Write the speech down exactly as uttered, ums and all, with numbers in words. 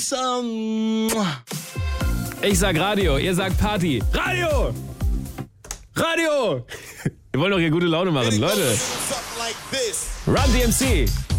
Ich sag Radio, ihr sagt Party. Radio! Radio! Wir wollen doch hier gute Laune machen, Leute. Run D M C.